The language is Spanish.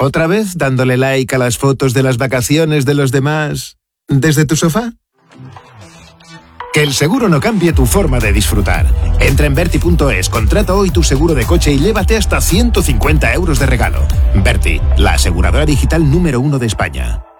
¿Otra vez dándole like a las fotos de las vacaciones de los demás desde tu sofá? Que el seguro no cambie tu forma de disfrutar. Entra en Verti.es, contrata hoy tu seguro de coche y llévate hasta 150 euros de regalo. Verti, la aseguradora digital número 1 de España.